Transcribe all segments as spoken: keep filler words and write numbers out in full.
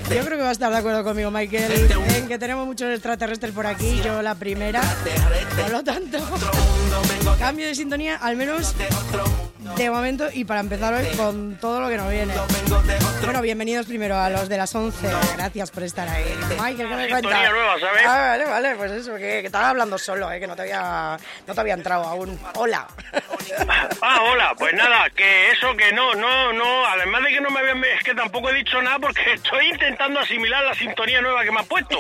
Yo creo que va a estar de acuerdo conmigo, Michael, en que tenemos muchos extraterrestres por aquí, yo la primera. Por lo tanto, cambio de sintonía, al menos de momento, y para empezar hoy con todo lo que nos viene. Bueno, bienvenidos primero a los de las once. Gracias por estar ahí. Michael, ¿qué me cuentas? Sintonía nueva, ¿sabes? Ah, vale, vale, pues eso, que, que estaba hablando solo, eh, que no te había, no te había entrado aún. Hola. Ah, hola, pues nada, que eso, que no, no, no, además de que no me habían, es que tampoco he dicho nada porque estoy intentando asimilar la sintonía nueva que me has puesto.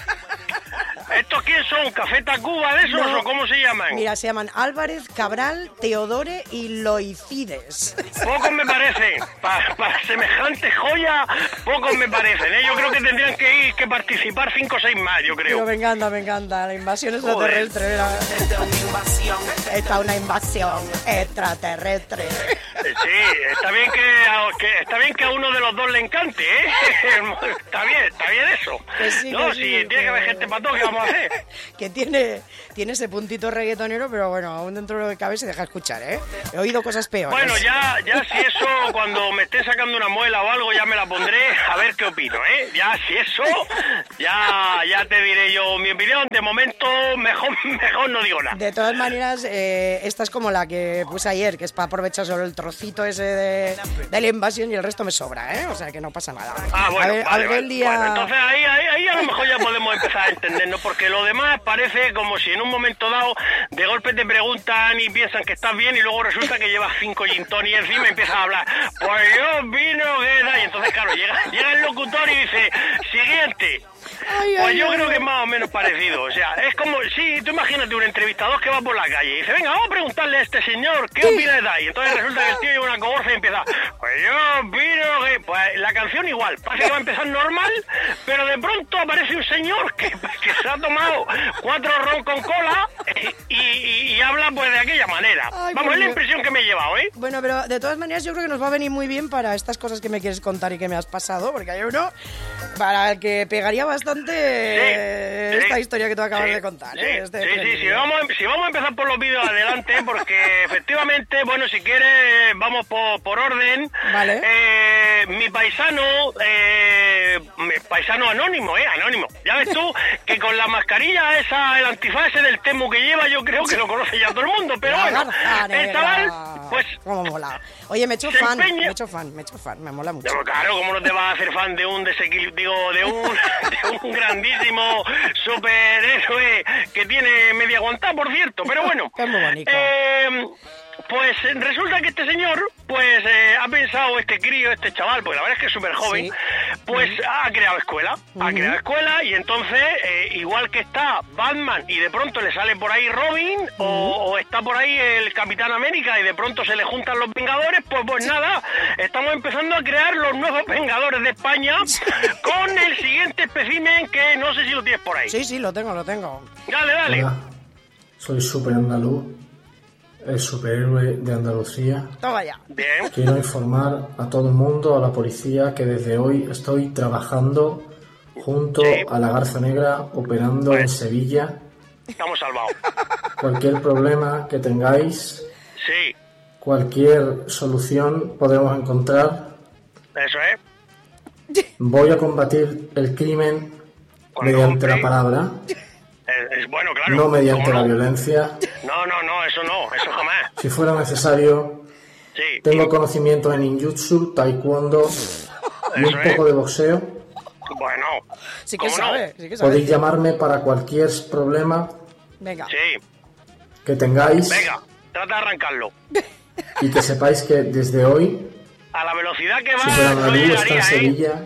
¿Estos quién son? ¿Café Tacuba de esos No. o cómo se llaman? Mira, se llaman Álvarez, Cabral, Teodore y Loicides. Pocos me parecen, para pa semejante joya, pocos me parecen, ¿eh? Yo creo que tendrían que ir, que participar cinco o seis más, yo creo. Pero me encanta, me encanta, la invasión extraterrestre. Mira. Esta es una invasión extraterrestre. Sí, está bien que, que está bien que a uno de los dos le encante, ¿eh? Está bien, está bien eso. Que sí, no, que si sí, tiene que- que haber gente para todo, ¿qué vamos a hacer? Que tiene, tiene ese puntito reggaetonero, pero bueno, aún dentro de lo que cabe se deja escuchar, ¿eh? He oído cosas peores. Bueno, ya, ya si eso, cuando me esté sacando una muela o algo, ya me la pondré a ver qué opino, ¿eh? Ya si eso, ya, ya te diré yo mi opinión. De momento, mejor, mejor no digo nada. De todas maneras, eh, esta es como la que puse ayer, que es para aprovechar solo el trocito ese de, de la invasión y el resto me sobra, ¿eh? O sea que no pasa nada. Ah, bueno, a ver, vale, a ver vale. el día... Bueno, entonces ahí, ahí, ahí a lo mejor ya podemos empezar a entendernos, porque lo demás parece como si en un momento dado de golpe te preguntan y piensan que estás bien y luego resulta que llevas cinco gin tonic y encima empiezas a hablar. Pues yo vino, que da, y entonces claro, llega, llega el locutor y dice, siguiente. Ay, Pues ay, yo ay, creo ay. que es más o menos parecido, o sea, es como, sí, tú imagínate un entrevistador que va por la calle y dice, venga, vamos a preguntarle a este señor, ¿qué opina de tal? Y entonces resulta que el tío lleva una cogorza y empieza, pues yo opino que, pues la canción igual, parece que va a empezar normal, pero de pronto aparece un señor que, que se ha tomado cuatro ron con cola y, y, y habla pues de aquella manera. Ay, Vamos, qué es la bien. impresión que me he llevado, ¿eh? Bueno, pero de todas maneras yo creo que nos va a venir muy bien para estas cosas que me quieres contar y que me has pasado, porque hay uno para el que pegaría bastante eh, Sí, esta sí, historia que tú acabas sí, de contar. Sí, ¿eh? Este sí, sí, premio. sí, vamos, a- si vamos a empezar por los vídeos adelante, porque efectivamente, bueno, si quieres, vamos por, por orden. Vale. Eh, mi paisano, eh, mi paisano anónimo, ¿eh? Anónimo. Ya ves tú que con la mascarilla esa, el antifaz ese del Temu que lleva, yo creo que lo conoce ya todo el mundo, pero La bueno, garza el negra. chaval, pues... Cómo mola. Oye, me he hecho se fan, empeña- me he hecho fan, me he hecho fan, me mola mucho. No, claro, ¿cómo no te vas a hacer fan de un desequilibrio, digo, de un, de un grandísimo superhéroe que tiene media aguantada, por cierto? Pero bueno, Es muy bonito. eh, pues eh, resulta que este señor, pues eh, ha pensado, este crío, este chaval, porque la verdad es que es súper joven, Sí. pues ha creado escuela, ha Ujú. creado escuela y entonces, eh, igual que está Batman y de pronto le sale por ahí Robin, o, o está por ahí el Capitán América y de pronto se le juntan los Vengadores, pues pues nada, estamos empezando a crear los nuevos Vengadores de España con el siguiente espécimen que no sé si lo tienes por ahí. Sí, sí, lo tengo, lo tengo. Dale, dale. Hola, soy Super Andaluz, el superhéroe de Andalucía. Toma ya. Bien. Quiero informar a todo el mundo, a la policía, que desde hoy estoy trabajando junto Sí. a la Garza Negra, operando en Sevilla. Estamos salvados. Cualquier problema que tengáis, Sí, cualquier solución podemos encontrar. eso es. Voy a combatir el crimen Cuando mediante compre- la palabra, Es, es bueno, claro. no mediante ¿Cómo la no? violencia. No, no, no, eso no, eso jamás. Si fuera necesario, Sí. tengo conocimientos en ninjutsu, taekwondo y un Eso es. poco de boxeo. Bueno. Sí que ¿Cómo no? sabe, sí que sabe. Podéis llamarme para cualquier problema Venga. Sí. que tengáis Venga, trata de arrancarlo. y que sepáis que desde hoy A la velocidad que va, Super no Andaluz está en llegaría, ¿eh? Sevilla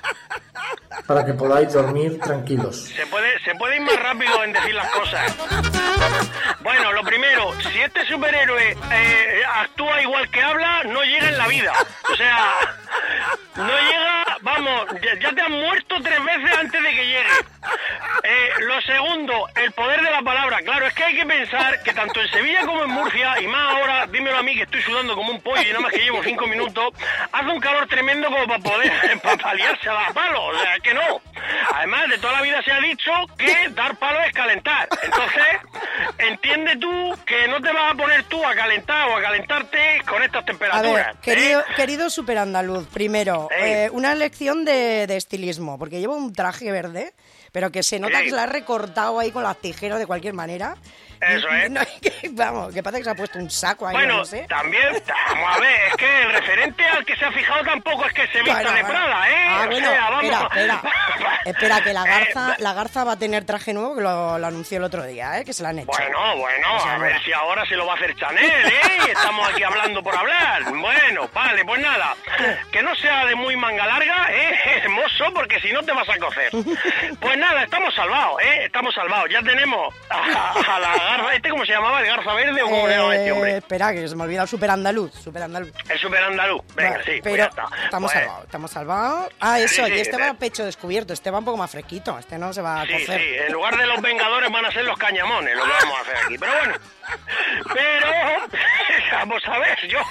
para que podáis dormir tranquilos. Se puede, se puede ir más rápido en decir las cosas. Bueno, lo primero, si este superhéroe eh, actúa igual que habla, no llega en la vida. O sea, no llega, vamos, ya, ya te han muerto tres veces antes de que llegue. Eh, lo segundo, el poder de la palabra. Claro, es que hay que pensar que tanto en Sevilla como en Murcia, y más ahora, dímelo a mí que estoy sudando como un pollo y nada más que llevo cinco minutos, hace un calor tremendo como para poder para paliarse a dar palo. O sea, que no. Además, de toda la vida se ha dicho que dar palo es calentar. Entonces, entiende tú que no te vas a poner tú a calentar o a calentarte con estas temperaturas. A ver, querido, ¿eh? querido superandaluz, primero, eh, una lección de, de estilismo, porque llevo un traje verde, pero que se nota Sí. que se la ha recortado ahí con las tijeras de cualquier manera. Eso es. No, que, vamos, que parece que se ha puesto un saco ahí, Bueno, no sé. también, vamos a ver, es que el referente al que se ha fijado tampoco es que se vista Bueno, de bueno. Prada, ¿eh? Ah, O bueno, sea, vamos. espera, espera. Espera, que la garza, Eh, la garza va a tener traje nuevo, que lo, lo anunció el otro día, ¿eh? Que se la han hecho. Bueno, bueno, O sea, a ver bueno. si ahora se lo va a hacer Chanel, ¿eh? Y estamos aquí hablando por hablar. Bueno, vale, pues nada. Que no sea de muy manga larga, ¿eh? Hermoso, porque si no te vas a cocer. Pues nada, estamos salvados, ¿eh? Estamos salvados. Ya tenemos a, a la garza. ¿Este cómo se llamaba? ¿El garza verde o cómo le llamaba este Eh, hombre? espera, que se me olvida el superandaluz, superandaluz. El super andaluz. Venga, Vale, sí, pues pero ya está. estamos Pues, salvados, estamos salvados. Ah, eso, Sí, sí, y este de- va a pecho descubierto, este va un poco más fresquito, este no se va a Sí, cocer. sí, en lugar de los Vengadores van a ser los Cañamones, lo que vamos a hacer aquí. Pero bueno, pero, vamos a ver, yo,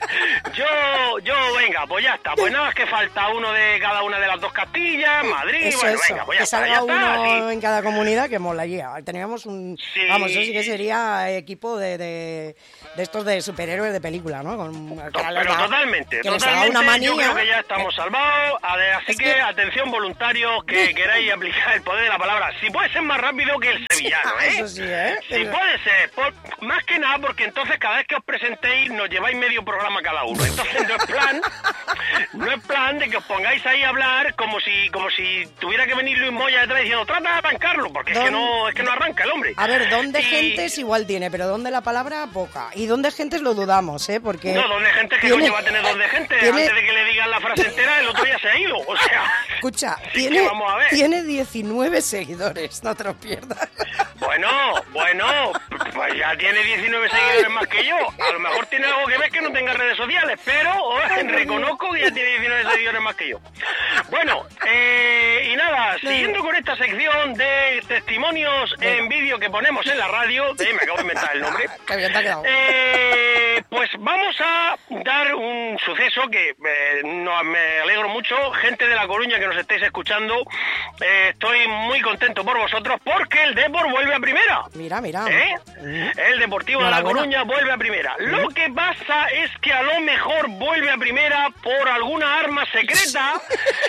yo, yo, venga, pues ya está. Pues nada, es que falta uno de cada una de las dos Castillas, Madrid, Eso, bueno, eso, venga, pues ya que está, salga ya está. uno sí. en cada comunidad que molaría. Teníamos un... Sí. Vamos, eso sí que sería equipo de, de, de estos de superhéroes de película, ¿no? Con, que To- les Pero da- totalmente, que les haga totalmente, una manía. yo creo que ya estamos salvados, a ver, así Es que, que- atención voluntarios que queráis aplicar el poder de la palabra, si puede ser más rápido que el sevillano, ¿eh? Eso sí, ¿eh? Si puede ser, por- más que nada porque entonces cada vez que os presentéis nos lleváis medio programa cada uno, entonces no es plan, no es plan de que os pongáis ahí a hablar como si como si tuviera que venir Luis Moya detrás diciendo trata de arrancarlo, porque es que Don- no es que no arranca el hombre. A ver, don de Y- gentes igual tiene, pero don de la palabra poca. Y don de gentes lo dudamos, ¿eh? Porque... No, donde gente que tiene- coño va a tener dos de gente, tiene- antes de que le digan la frase entera, el otro ya se ha ido, o sea... Escucha, sí tiene, que vamos a ver. tiene diecinueve seguidores, no te lo pierdas. Bueno, bueno, pues ya tiene diecinueve seguidores más que yo. A lo mejor tiene algo que ver que no tenga redes sociales, pero oh, reconozco que ya tiene diecinueve seguidores más que yo. Bueno, eh, y nada, siguiendo con esta sección de testimonios en vídeo que ponemos en la radio, eh, me acabo de inventar el nombre, Qué bien te ha quedado. eh, pues vamos a dar un suceso que eh, no, me alegro mucho. Gente de La Coruña que nos estáis escuchando, eh, estoy muy contento por vosotros porque el Depor vuelve a primera. Mira, mira. ¿Eh? El Deportivo de La Enhorabuena. Coruña vuelve a primera. Lo que pasa es que a lo mejor vuelve a primera por alguna arma secreta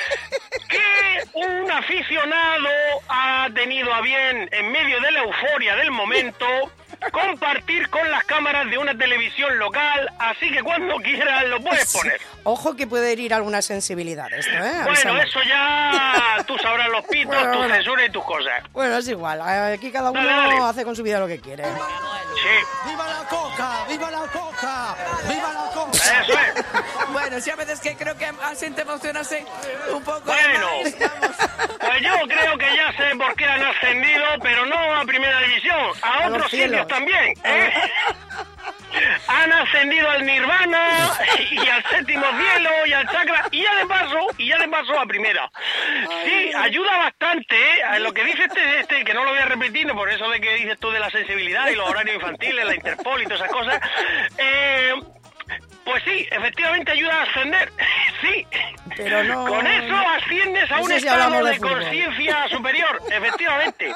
que un aficionado ha tenido a bien, en medio de la euforia del momento, compartir con las cámaras de una televisión local, así que cuando quieras lo puedes poner. Ojo que puede herir alguna sensibilidad esto, ¿eh? Bueno, Avisamos. eso ya tú sabrás los pitos, Bueno, tu bueno. censura y tus cosas. Bueno, es igual. Aquí cada uno Dale, dale. hace con su vida lo que quiere. Sí, ¡Viva la coca! ¡Viva la coca! ¡Viva la coca! eso es. Bueno, sí, a veces que creo que a gente emocionarse un poco. Bueno, más, vamos. pues yo creo que ya sé por qué han ascendido, pero no a Primera División, a A los otros cielos. sitios también, ¿eh? Han ascendido al Nirvana y al séptimo cielo y al chakra y ya de paso y ya de paso a primera. Sí, ayuda bastante, ¿eh? A lo que dice este, este que no lo voy a repetir, no por eso de que dices tú de la sensibilidad y los horarios infantiles, la Interpol y todas esas cosas. Eh, pues sí, efectivamente ayuda a ascender, sí. Pero no- Con eso asciendes a No un sé si estado hablamos de de fútbol. conciencia superior, efectivamente.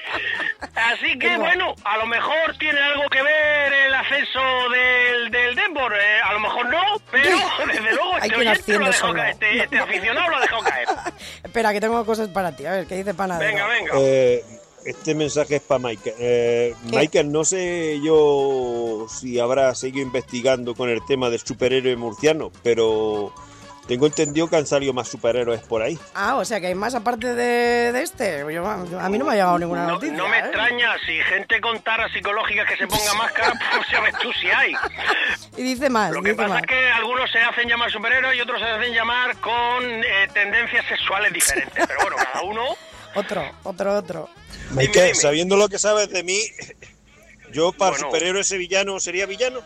Así que, Tengo- bueno, a lo mejor tiene algo que ver el ascenso del, del Depor, eh, a lo mejor no, pero desde luego Hay este quien oyente asciende lo ha dejado solo. caer, este, este aficionado lo ha dejado caer. Espera, que tengo cosas para ti. A ver, ¿qué dice Panadero? Venga, venga. Eh, este mensaje es para Michael. Eh, ¿Qué? Michael, no sé yo si habrá seguido investigando con el tema del superhéroe murciano, pero tengo entendido que han salido más superhéroes por ahí. Ah, o sea que hay más aparte de, de este. Yo- a mí no me ha llegado ninguna No, noticia. no me ¿eh? extraña, si gente con taras psicológicas que se ponga máscara, pues sabes tú si hay. Y dice más, Lo que dice pasa más. es que algunos se hacen llamar superhéroes y otros se hacen llamar con eh, tendencias sexuales diferentes. Pero bueno, cada uno... Otro, otro, otro. Michael, dime. sabiendo lo que sabes de mí, yo para Bueno. superhéroe sevillano sería villano.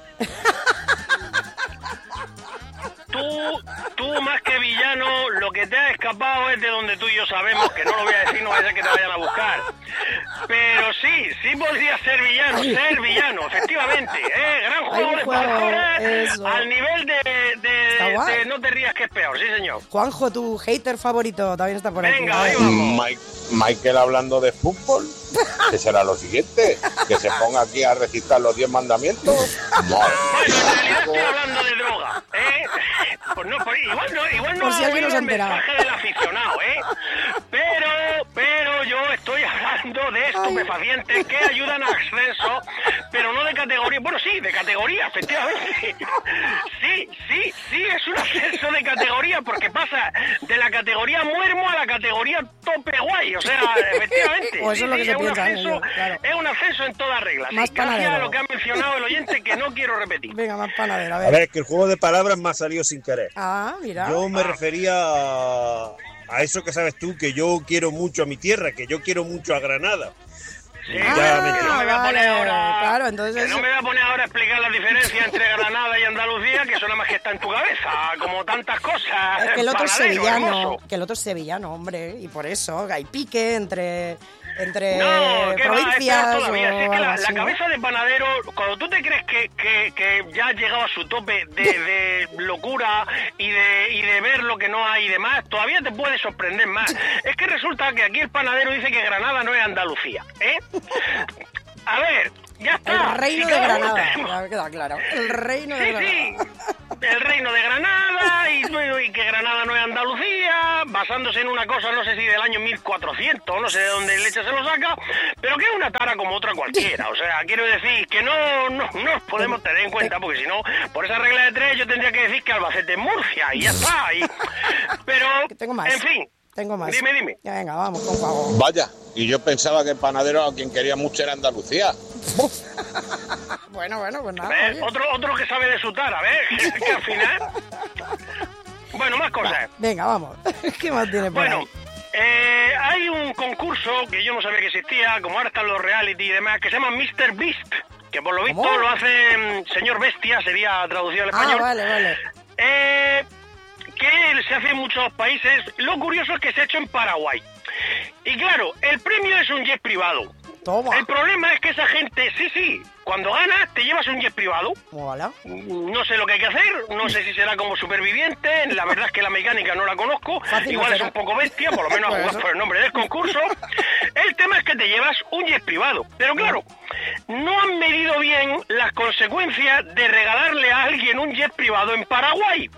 Tú, tú más que villano, lo que te ha escapado es de donde tú y yo sabemos, que no lo voy a decir, no vaya a ser que te vayan a buscar. Pero sí, sí podría ser villano, ser villano, efectivamente. ¿eh? Gran juego Hay un de juego, palabras eso. al nivel de, de está guay. te, no te rías que es peor, sí señor. Juanjo, tu hater favorito, también está por aquí. Venga, ahí vamos. Mike, Michael hablando de fútbol, que será lo siguiente, que se ponga aquí a recitar los diez mandamientos. Bueno, en realidad estoy hablando de droga, ¿eh? Pues no, pues igual no, igual no Por si ha alguien no oído se ha el enterado. mensaje del aficionado, ¿eh? Pero, pero yo estoy hablando de estupefacientes que ayudan a ascenso, pero no de categoría. Bueno, sí, de categoría, efectivamente. Sí, sí, sí, es un ascenso de categoría porque pasa de la categoría muermo a la categoría tope guay. O sea, efectivamente. O eso es lo que se un piensa, ascenso, ¿eh? Claro. Es un ascenso en toda regla. Sí, Más gracias panadero. a lo que ha mencionado el oyente que no quiero repetir. Venga, más panadero, a A ver. ver, que el juego de palabras me ha salido sin querer. Ah, mira. Yo me refería a, a eso que sabes tú, que yo quiero mucho a mi tierra, que yo quiero mucho a Granada. Sí, Ya Ah, me que no me va a vale, poner ahora, claro, entonces que no eso- me va a poner ahora a explicar la diferencia entre Granada y Andalucía, que eso nada más que está en tu cabeza, como tantas cosas. Es que el otro es Panadero, sevillano, hermoso. que el otro es sevillano, hombre, y por eso hay pique entre, entre No, que va, es provincias peor todavía. o Si es que algo la, así, la ¿no? cabeza de panadero, cuando tú te crees que, que, que ya has llegado a su tope de, de locura y de, y de ver lo que no hay y demás, todavía te puede sorprender más. Es que resulta que aquí el panadero dice que Granada no es Andalucía, ¿eh? A ver, ya está. El reino Si de cada uno Granada, tenemos- ya queda claro. El reino de Sí, Granada. sí, el reino de Granada y, y que Granada no es Andalucía, basándose en una cosa, no sé si del año mil cuatrocientos, no sé de dónde leche se lo saca, pero que es una tara como otra cualquiera. O sea, quiero decir que no, no, no nos podemos tener en cuenta, porque si no, por esa regla de tres yo tendría que decir que Albacete es Murcia y ya está. Y, pero, Que tengo más. en fin, Tengo más. dime, dime. Ya, venga, vamos con Juanjo. Vaya, y yo pensaba que el panadero a quien quería mucho era Andalucía. Bueno, bueno, pues nada. ¿Ves? oye. Otro, otro que sabe de su tara, ¿ves? Que al final... Bueno, más cosas. Venga, vamos. ¿Qué más tiene por Bueno, ahí? eh, hay un concurso que yo no sabía que existía, como ahora están los reality y demás, que se llama míster Beast, que por lo visto ¿Cómo? lo hace mm, señor Bestia, sería traducido al Ah, español. vale, vale. Eh, que se hace en muchos países. Lo curioso es que se ha hecho en Paraguay. Y claro, el premio es un jet privado. Toma. El problema es que esa gente, sí, sí, cuando ganas te llevas un jet privado. Hola. No sé lo que hay que hacer, no sé si será como superviviente, la verdad es que la mecánica no la conozco, Fácil igual no es será. un poco bestia, por lo menos a Pues jugar eso. por el nombre del concurso. El tema es que te llevas un jet privado, pero claro, no han medido bien las consecuencias de regalarle a alguien un jet privado en Paraguay.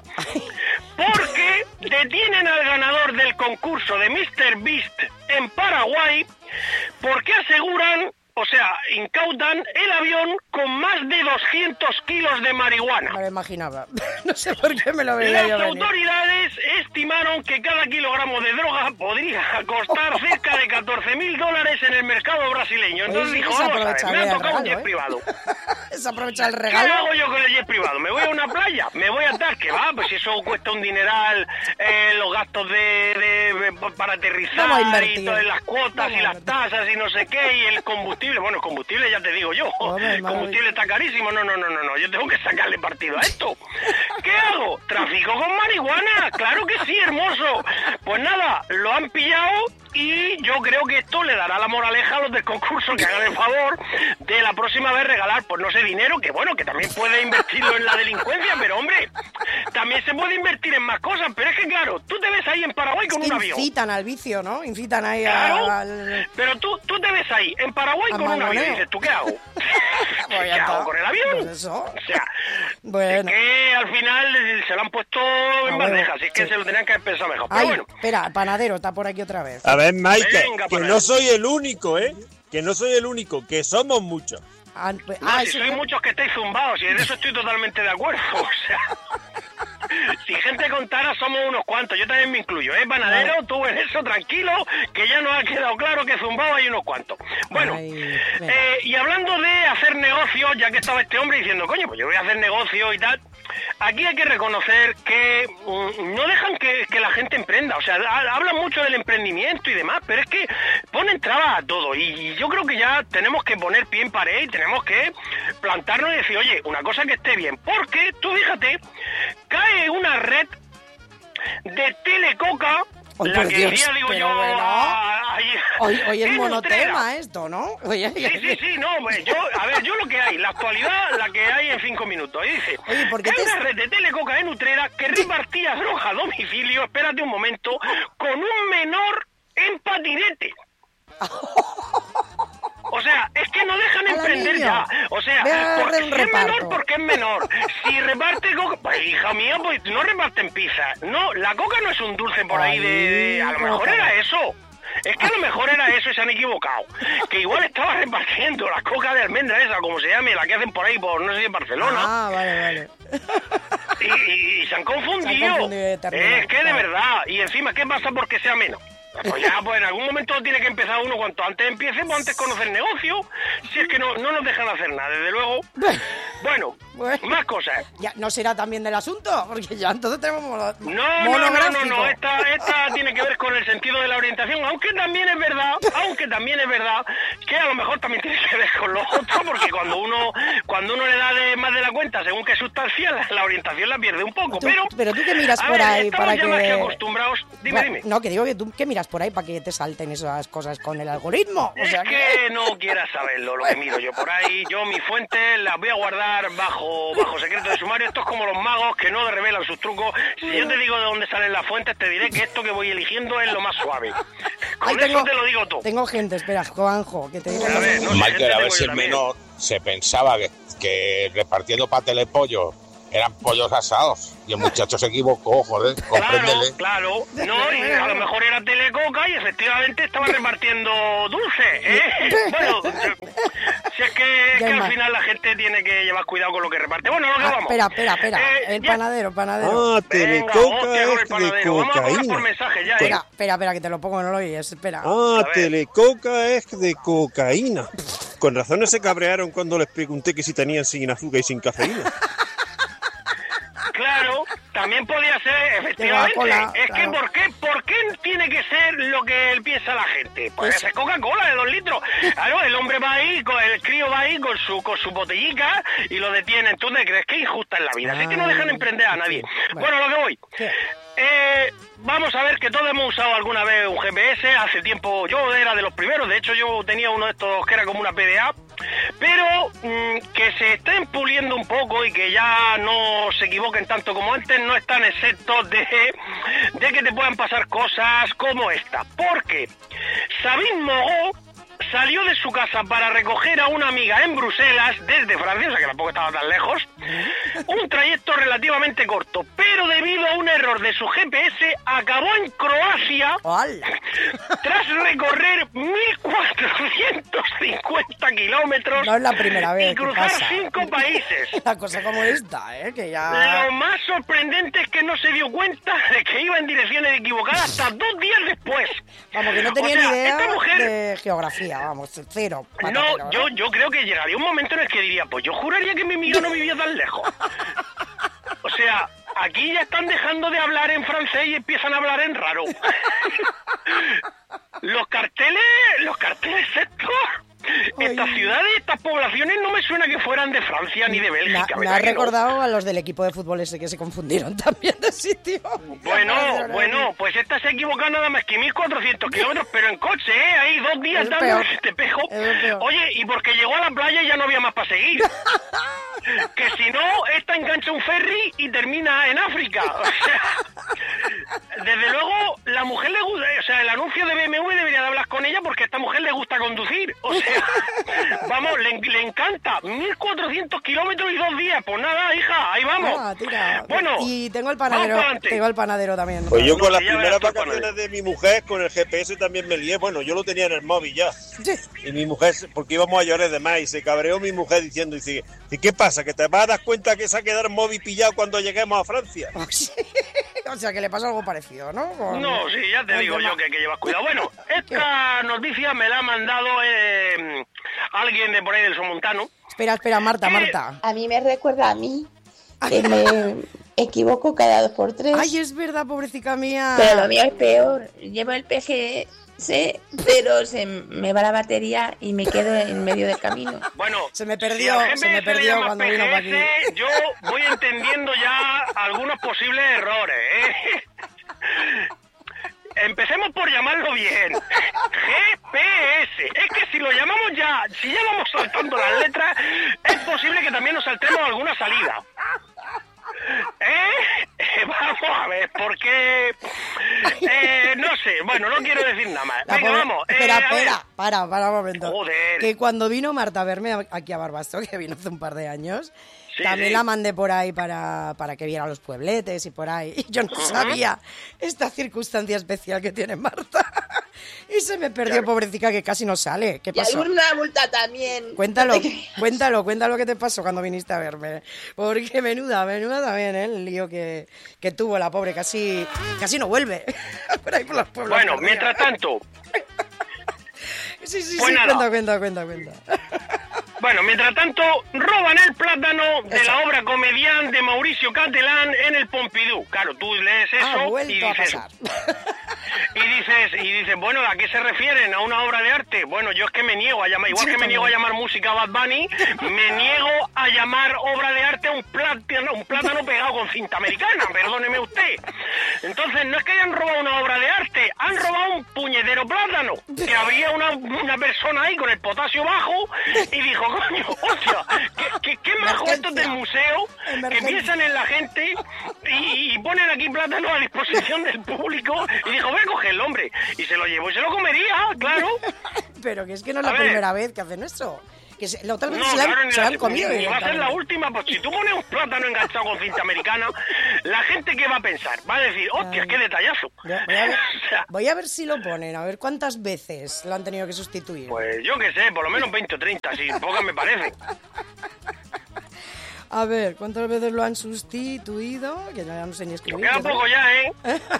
Porque detienen al ganador del concurso de míster Beast en Paraguay porque aseguran, o sea, incautan el avión con más de doscientos kilos de marihuana. Me lo imaginaba. No sé por qué me lo veía Las yo venir. autoridades estimaron que cada kilogramo de droga podría costar cerca de catorce mil dólares en el mercado brasileño. Entonces Oye, dijo, se vamos a ver, aprovecha me bien ha el tocado un regalo, jet ¿eh? privado. Se aprovecha el ¿Qué regalo. hago yo con el jet privado? ¿Me voy a una playa? ¿Me voy a tal? Que va, pues si eso cuesta un dineral, eh, los gastos de, de- para Vamos a aterrizar invertir. y todas las cuotas Vamos y a las invertir. tasas y no sé qué, y el combustible. Bueno, el combustible ya te digo yo, Hombre, el combustible está carísimo. No, no, no, no, no, yo tengo que sacarle partido a esto. ¿Qué hago? ¿Trafico con marihuana? Claro que sí, hermoso. Pues nada, lo han pillado y yo creo que esto le dará la moraleja a los del concurso que hagan el favor de la próxima vez regalar, pues no sé, dinero, que bueno, que también puede invertirlo en la delincuencia, pero hombre, también se puede invertir en más cosas, pero es que claro, tú te ves ahí en Paraguay con Es que un avión. incitan al vicio, ¿no? Incitan ahí Claro, a- al... pero tú, tú te ves ahí en Paraguay Al con un avión mangoneo. y dices, ¿tú qué hago? Pues ¿Qué ya está. hago con el avión? Pues eso. O sea, Bueno. es que al final eh, se lo han puesto en Ah, bandeja, bueno, así es que sí. se lo tenían que haber pensado mejor. Pero Ay, bueno, espera, panadero, está por aquí otra vez. A ver, Michael, Venga, que para no allá. soy el único, ¿eh? Que no soy el único, que somos muchos. Ah, pues- no, ah, si eso sois fue- muchos que estáis zumbados y en eso estoy totalmente de acuerdo. O sea, si gente contara somos unos cuantos, yo también me incluyo, ¿eh? Panadero, tú en eso tranquilo, que ya nos ha quedado claro que zumbado hay unos cuantos. Bueno, Ay, venga. eh, y hablando de hacer negocios, ya que estaba este hombre diciendo, coño, pues yo voy a hacer negocio y tal, aquí hay que reconocer que mm, no dejan que, que la gente emprenda, o sea, ha- hablan mucho del emprendimiento y demás, pero es que ponen trabas a todo y, y yo creo que ya tenemos que poner pie en pared y tenemos que plantarnos y decir, oye, una cosa que esté bien, porque tú fíjate, cae una red de telecoca, Ay, la por que Dios, iría, digo pero yo, bueno. a- ahí Hoy, hoy es ¿Qué monotema Nutrera? esto, ¿no? Oye, Sí, sí, sí, no, pues yo, a ver, yo lo que hay, la actualidad, la que hay en cinco minutos. Y dice, Oye, ¿por qué que hay te- una red de Telecoca en Utrera que repartía droga a domicilio, espérate un momento, con un menor en patinete. O sea, es que no dejan Ala, emprender niño. ya. O sea, Ve a porque darle un si es reparto. menor, porque es menor. Si reparte coca, pues hija mía, pues no reparten pizza. No, la coca no es un dulce por ahí de... de- a lo Ay, mejor coca. era eso. Es que a lo mejor era eso y se han equivocado. Que igual estaba repartiendo la coca de almendra esa, como se llame, la que hacen por ahí, por no sé si en Barcelona. Ah, vale, vale. Y, y- y se han confundido. Se han confundido de término, es que de claro. verdad. Y encima, ¿qué pasa porque sea menos? Pues ya, pues en algún momento tiene que empezar uno. Cuanto antes empiece, pues antes conocer el negocio. Si es que no, no nos dejan hacer nada, desde luego. Bueno, Bueno. más cosas. Ya, ¿no será también del asunto? Porque ya entonces tenemos mono- No, no, no, monográfico. no, no, esta, esta tiene que ver con el sentido de la orientación, aunque también es verdad, aunque también es verdad que a lo mejor también tiene que ver con lo otro, porque cuando uno cuando uno le da de más de la cuenta según qué sustancia, la, la orientación la pierde un poco, Tú- pero... pero tú qué miras a por ver, ahí estamos para ya más que- que acostumbrados... Dime, Bueno, dime. No, que digo que tú qué miras por ahí para que te salten esas cosas con el algoritmo. O Es sea que no quieras saberlo, lo que miro yo por ahí. Yo mis fuentes las voy a guardar bajo bajo secreto de sumario. Esto es como los magos que no revelan sus trucos. Si yo te digo de dónde salen las fuentes, te diré que esto que voy eligiendo es lo más suave. Con Ahí eso tengo- te lo digo todo. Tengo gente, espera, Juanjo, que te digo. A ver, no sé, Michael, gente a ver tengo si yo el también. menor se pensaba que, que repartiendo para telepollo eran pollos asados. Y el muchacho se equivocó, joder, Claro, compréndele. claro. No, y a lo mejor era Telecoca y efectivamente estaba repartiendo dulce, ¿eh? Bueno, si es que, es Ya que hay al más. final la gente tiene que llevar cuidado con lo que reparte. Bueno, lo que Ah, vamos. espera, espera, espera. Eh, el ya- panadero, panadero. Ah, Venga, Telecoca hostia, con el es de panadero. Vamos a cobrar por cocaína. mensaje ya, ¿eh? Espera, espera, espera, que te lo pongo, no lo oyes. Espera. Ah, A ver. Telecoca es de cocaína. Con razón se cabrearon cuando les pregunté que si tenían sin azúcar y sin cafeína. Claro, también podía ser, efectivamente. Coca-Cola, es claro. que, ¿por qué, ¿por qué tiene que ser lo que él piensa la gente? Puede Pues- ser Coca-Cola de dos litros. Claro, el hombre va ahí, con, el crío va ahí con su con su botellica y lo detienen. ¿Tú te crees que es injusta en la vida? Así que no dejan emprender a nadie. Bueno. Bueno, lo que voy. ¿Qué? Eh, vamos a ver que todos hemos usado alguna vez un G P S. Hace tiempo yo era de los primeros. De hecho, yo tenía uno de estos que era como una P D A. Pero mm, que se estén puliendo un poco y que ya no se equivoquen tanto como antes, no están exentos de, de que te puedan pasar cosas como esta. Porque Sabine Mogó salió de su casa para recoger a una amiga en Bruselas desde Francia, o sea que tampoco estaba tan lejos, un trayecto relativamente corto, pero debido a un error de su G P S acabó en Croacia ¡Hala! tras recorrer mil cuatrocientos cincuenta kilómetros No es la primera vez y que cruzar pasa. cinco países. Una cosa como esta, ¿eh? Que ya... Lo más sorprendente es que no se dio cuenta de que iba en direcciones equivocadas hasta dos días después. Vamos, que no O tenía sea, ni idea esta mujer- de geografía, vamos, cero. patatero, No, yo, yo creo que llegaría un momento en el que diría, pues yo juraría que mi amiga no vivía tan lejos. O sea, aquí ya están dejando de hablar en francés y empiezan a hablar en raro. Los carteles, los carteles estos, estas Ay. ciudades, estas poblaciones no me suena que fueran de Francia ni de Me, Bélgica. ha- me ¿verdad ha que no? recordado a los del equipo de fútbol ese que se confundieron también de sitio. Bueno, bueno, pues esta se equivoca nada más que mil cuatrocientos kilómetros, pero en coche, ¿eh? Ahí dos días Es dando peor. este pejo. Es lo peor. Oye, y porque llegó a la playa y ya no había más para seguir. Que si no, esta engancha un ferry y termina en África. O sea, desde luego, la mujer le gusta, o sea, el anuncio de B M W debería de hablar con ella porque a esta mujer le gusta conducir. O sea, vamos, le, le encanta. mil cuatrocientos kilómetros y dos días. Pues nada, hija, ahí vamos. Ah, tira. Bueno, y tengo el vamos panadero, pa'lante. tengo el panadero también. Pues yo No, con las que ya primeras verás tú, vacaciones de mi mujer, con el G P S también me lié. Bueno, yo lo tenía en el móvil ya. Sí. Y mi mujer, porque íbamos a llorar de más, y se cabreó mi mujer diciendo, dice, ¿y qué pasa? ¿Que te vas a dar cuenta que se ha quedado el móvil pillado cuando lleguemos a Francia? Sí. O sea, que le pasa algo parecido, ¿no? Con- No, sí, ya te con el digo tema. yo que hay que llevar cuidado. Bueno, esta noticia me la ha mandado eh, alguien de por ahí del Somontano. Espera, espera, Marta, ¿Qué? Marta. A mí me recuerda a mí, que me equivoco cada dos por tres. Ay, es verdad, pobrecita mía. Pero lo mío es peor. Llevo el P G S, pero se me va la batería y me quedo en medio del camino. Bueno, Se me perdió, si al se me G P S le perdió llamas cuando vino pa' aquí. P G S, yo voy entendiendo ya algunos posibles errores, ¿eh? empecemos por llamarlo bien. G P S. Es que si lo llamamos ya, si ya vamos saltando las letras, es posible que también nos saltemos alguna salida. ¿Eh? Eh, Vamos a ver, porque... Eh, no sé, bueno, no quiero decir nada más. La Venga, pobre- vamos. eh, Espera, a ver. espera, para, para un momento. Joder. Que cuando vino Marta a verme a- aquí a Barbasto, que vino hace un par de años, Sí, también sí. la mandé por ahí para, para que viera los puebletes y por ahí. Y yo no sabía esta circunstancia especial que tiene Marta. Y se me perdió, Claro. pobrecita, que casi no sale. ¿Qué Y pasó? alguna multa también. Cuéntalo, No te creas. cuéntalo, cuéntalo qué te pasó cuando viniste a verme. Porque menuda, menuda también, ¿eh? El lío que, que tuvo la pobre, casi, casi no vuelve. Por ahí por los pueblos. Bueno, perdida. mientras tanto, Sí, sí, pues sí, nada. cuenta, cuenta, cuenta, cuenta. bueno, mientras tanto, roban el plátano de Eso. la obra Comedián de Mauricio Catalán en el Pompidou. Claro, tú lees eso Ha y vuelto a dices, pasar. y dices, y dices, bueno, ¿a qué se refieren? ¿A una obra de arte? Bueno, yo es que me niego a llamar, igual Sí, que me niego a también. llamar música Bad Bunny, me niego a llamar obra de arte a un plátano, un plátano pegado con cinta americana, perdóneme usted. Entonces, no es que hayan robado una obra de arte, han robado un puñetero plátano, que había una, una persona ahí con el potasio bajo y dijo, coño, hostia, qué, qué, qué majo estos del museo, que Emergencia. piensan en la gente y, y ponen aquí plátano a disposición del público, y dijo, voy a cogerlo, hombre, y se lo llevó y se lo comería, claro. Pero que es que no es A la ver. primera vez que hacen eso. Que se, la otra vez No, se, la han, claro, ni se la la- han comido. ni va a ser la directamente. última, pues si tú pones un plátano enganchado con cinta americana, la gente ¿qué va a pensar? Va a decir, hostia, Ay. qué detallazo. Voy a, voy a ver, O sea, voy a ver si lo ponen, a ver cuántas veces lo han tenido que sustituir. pues yo qué sé, por lo menos veinte o treinta, si pocas me parece. A ver, ¿cuántas veces lo han sustituido? Que ya no sé ni escribir. Queda ¿qué tal? poco ya, ¿eh?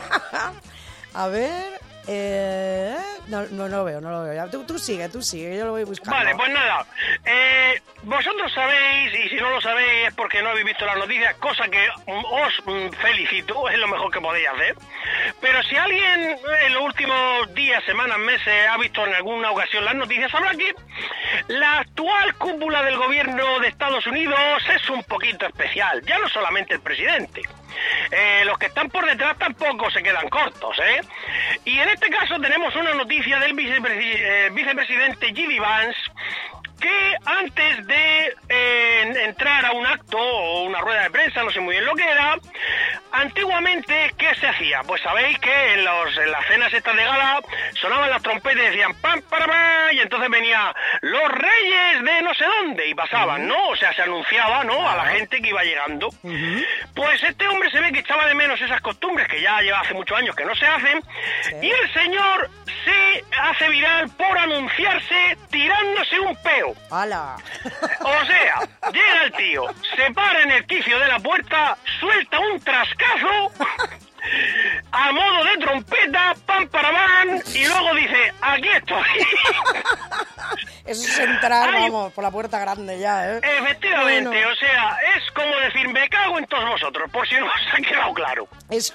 A ver... Eh, no, no, no lo veo, no lo veo. Ya, Tú, tú sigue, tú sigue, yo lo voy buscando. Vale, pues nada. Eh, vosotros sabéis, y si no lo sabéis es porque no habéis visto las noticias, cosa que mm, os mm, felicito, es lo mejor que podéis hacer. Pero si alguien en los últimos días, semanas, meses ha visto en alguna ocasión las noticias, sabrá que la actual cúpula del gobierno de Estados Unidos es un poquito especial. Ya no solamente el presidente. Eh, los que están por detrás tampoco se quedan cortos, ¿eh? Y en este caso tenemos una noticia del vicepresi- eh, vicepresidente J D Vance, que antes de eh, entrar a un acto o una rueda de prensa, no sé muy bien lo que era, antiguamente, ¿qué se hacía? Pues sabéis que en, los, en las cenas estas de gala sonaban las trompetas y decían pam, para, pam, y entonces venía los reyes de no sé dónde y pasaban, ¿no? O sea, se anunciaba, ¿no? A la gente que iba llegando. Pues este hombre se ve que echaba de menos esas costumbres que ya lleva hace muchos años que no se hacen, Sí. y el señor se hace viral por anunciarse tirándose un peo. ¡Hala! O sea, llega el tío, se para en el quicio de la puerta, suelta un trascazo a modo de trompeta, pam para pam, y luego dice, aquí estoy. Eso es entrar, Ay. vamos, por la puerta grande ya, ¿eh? Efectivamente, Bueno. o sea, es como decir, me cago en todos vosotros, por si no os ha quedado claro. Eso.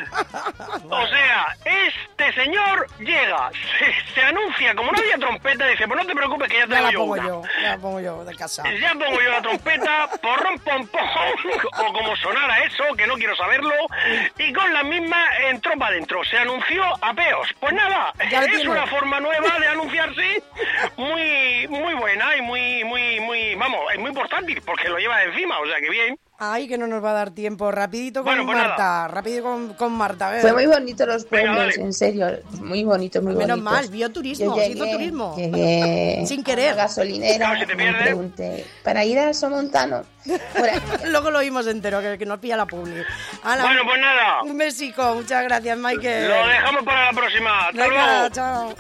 O sea, este señor llega, se, se anuncia como no había trompeta, dice, pues no te preocupes que ya Ya traigo la yo pongo una. yo, ya la pongo yo de casa. Ya pongo yo la trompeta, porrón, pom, pom, o como sonara eso, que no quiero saberlo, y con la misma entró para adentro. Se anunció a peos. Pues nada, Ya lo es tiene. una forma nueva de anunciarse muy muy buena y muy, muy, muy, vamos, es muy portátil, porque lo lleva encima, o sea que bien. Ay, que no nos va a dar tiempo. Rapidito con Bueno, pues Marta, nada. rapidito con, con Marta. A ver. Fue muy bonito los Venga, pueblos, dale. en serio, muy bonito, muy bonito. Menos mal, bioturismo, Yo se hizo turismo. llegué Sin querer. a la gasolinera, Claro, si te me pierdes. pregunté, ¿para ir a Somontano? Por aquí. Luego lo oímos entero, que, que nos pilla la publi. Hala, Bueno, pues nada, un besico, muchas gracias, Michael. lo dejamos para la próxima. Hasta Venga, luego. chao.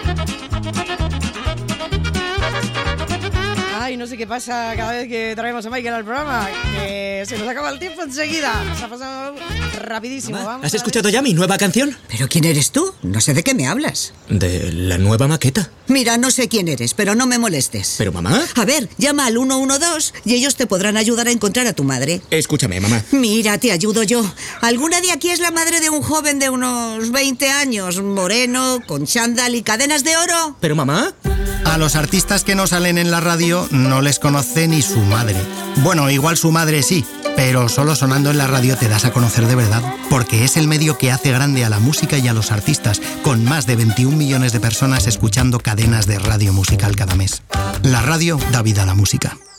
Ay, no sé qué pasa cada vez que traemos a Michael al programa, que se nos acaba el tiempo enseguida. Se ha pasado rapidísimo. Vamos ¿Has a escuchado ver. ya mi nueva canción? ¿Pero quién eres tú? No sé de qué me hablas. De la nueva maqueta. Mira, no sé quién eres, pero no me molestes. Pero mamá, A ver, llama al uno uno dos y ellos te podrán ayudar a encontrar a tu madre. escúchame, mamá. Mira, te ayudo yo. ¿Alguna de aquí es la madre de un joven de unos veinte años, moreno, con chándal y cadenas de oro? Pero mamá, A los artistas que no salen en la radio no les conoce ni su madre. Bueno, igual su madre sí, Pero solo sonando en la radio te das a conocer de verdad, porque es el medio que hace grande a la música y a los artistas, con más de veintiún millones de personas escuchando cadenas de radio musical cada mes. La radio da vida a la música.